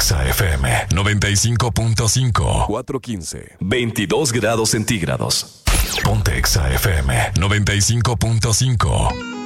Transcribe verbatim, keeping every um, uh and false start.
Exa F M noventa y cinco punto cinco. cuatro quince. veintidós grados centígrados. Ponte Exa F M noventa y cinco punto cinco.